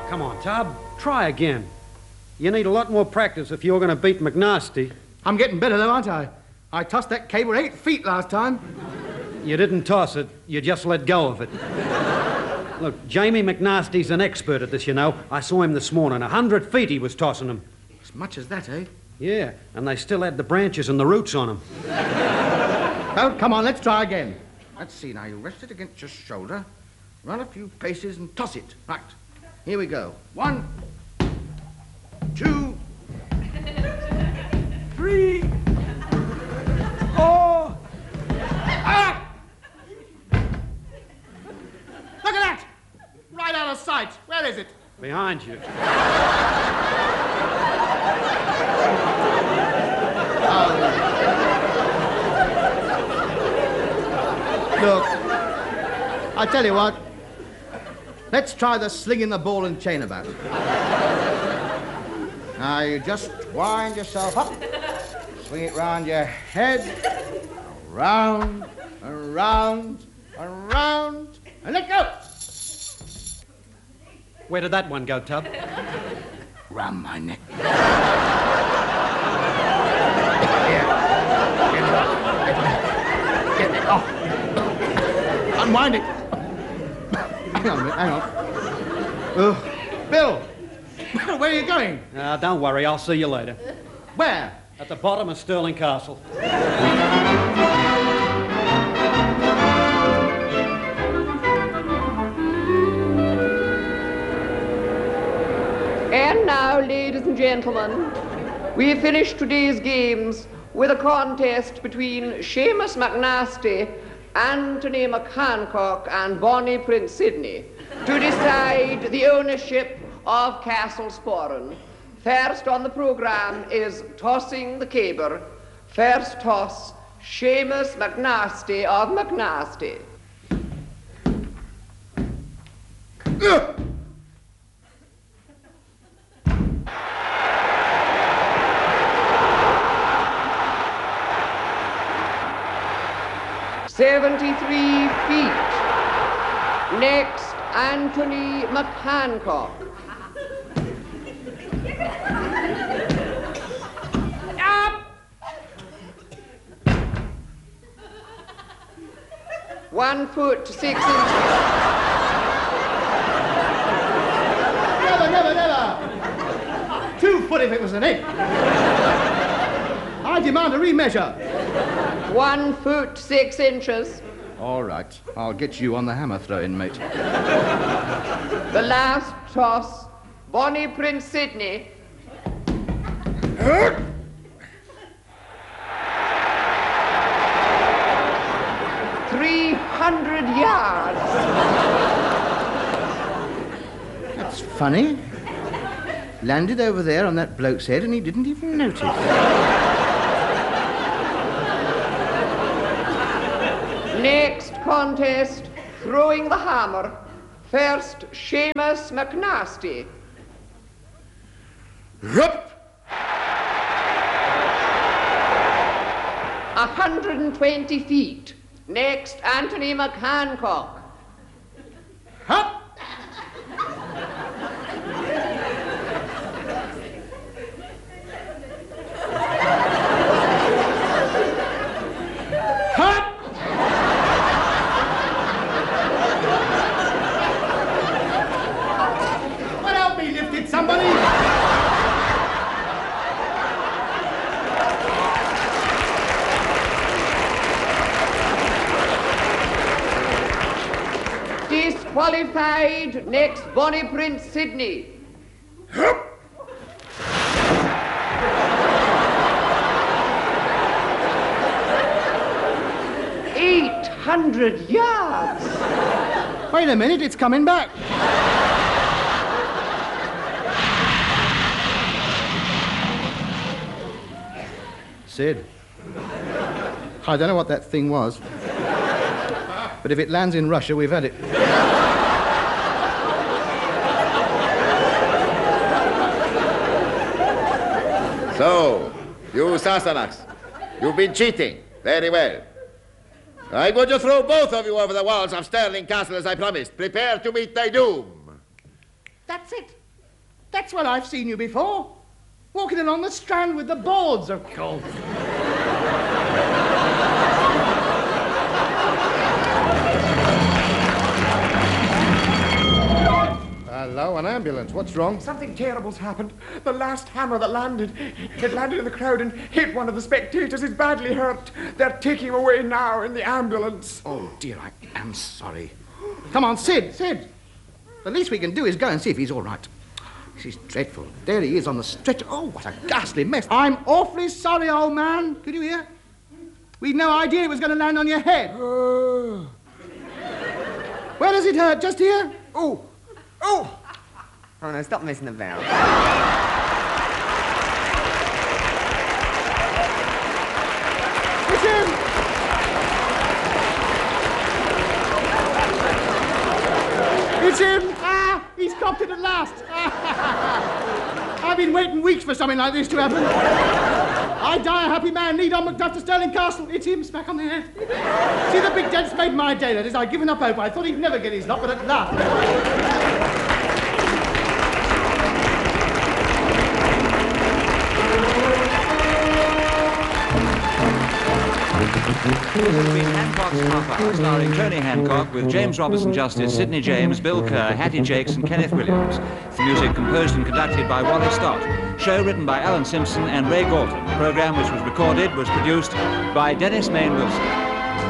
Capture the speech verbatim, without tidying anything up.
Come on, Tub. Try again. You need a lot more practice if you're going to beat McNasty. I'm getting better, though, aren't I? I tossed that cable eight feet last time. You didn't toss it. You just let go of it. Look, Jamie McNasty's an expert at this, you know. I saw him this morning. A hundred feet he was tossing them. As much as that, eh? Yeah, and they still had the branches and the roots on them. Well, come on, let's try again. Let's see now. You rest it against your shoulder, run a few paces and toss it. Right. Here we go. One, two, three, four. Ah! Look at that! Right out of sight. Where is it? Behind you. Look, I tell you what, let's try the slinging the ball and chain about. Now you just wind yourself up, swing it round your head, around, around, around, and let go. Where did that one go, Tub? Round my neck. Get it off. Unwind it. Hang on a minute, hang on. Uh, Bill, where are you going? Uh, don't worry, I'll see you later. Where? At the bottom of Stirling Castle. And now, ladies and gentlemen, we finish today's games with a contest between Seamus McNasty, Anthony McHancock, and Bonnie Prince Sidney to decide the ownership of Castle Sporran. First on the programme is tossing the caber. First toss, Seamus McNasty of McNasty. Uh. seventy-three feet. Next, Anthony McHancock. Up! One foot, six inches. Never, never, never. Two foot if it was an inch. I demand a remeasure. One foot, six inches. All right. I'll get you on the hammer throwing, mate. The last toss, Bonnie Prince Sidney. Three hundred yards. That's funny. Landed over there on that bloke's head and he didn't even notice. Next contest, throwing the hammer. First, Seamus McNasty. Rup! one hundred twenty feet. Next, Anthony McHancock. Hup! Somebody! Disqualified. Next, Bonnie Prince Sidney. Eight hundred yards. Wait a minute, it's coming back. Sid, I don't know what that thing was, but if it lands in Russia, we've had it. So, you Sasanaks, you've been cheating. Very well. I'm going to throw both of you over the walls of Stirling Castle as I promised. Prepare to meet thy doom. That's it. That's where I've seen you before. Walking along the Strand with the boards, of course. Hello, an ambulance. What's wrong? Something terrible's happened. The last hammer that landed, it landed in the crowd and hit one of the spectators. He's badly hurt. They're taking him away now in the ambulance. Oh, dear, I am sorry. Come on, Sid, Sid. The least we can do is go and see if he's all right. This is dreadful. There he is on the stretcher. Oh, what a ghastly mess. I'm awfully sorry, old man. Could you hear? We'd no idea it was going to land on your head. Uh... Where does it hurt? Just here? Oh. Oh! Oh, no, stop messing about. It's him! It's him! Ah! He's copped it at last! I've been waiting weeks for something like this to happen. I die a happy man, lead on Macduff to Stirling Castle. It's him, smack on the head. See, the big dent's made my day, that is. I'd given up hope. I thought he'd never get his lot, but at last. This has been Hancock's Half Hour, starring Tony Hancock with James Robertson Justice, Sidney James, Bill Kerr, Hattie Jakes and Kenneth Williams. The music composed and conducted by Wally Stott. Show written by Alan Simpson and Ray Galton. The programme, which was recorded, was produced by Dennis Main Wilson.